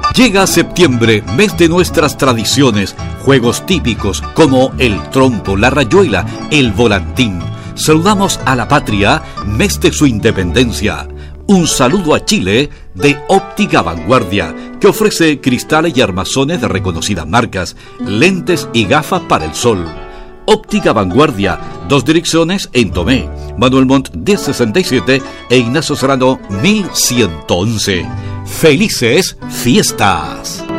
Llega septiembre, mes de nuestras tradiciones, juegos típicos como el trompo, la rayuela, el volantín. Saludamos a la patria, mes de su independencia. Un saludo a Chile de Óptica Vanguardia, que ofrece cristales y armazones de reconocidas marcas, lentes y gafas para el sol. Óptica Vanguardia, 2 direcciones en Tomé, Manuel Montt 1067 e Ignacio Serrano 1111. ¡Felices fiestas!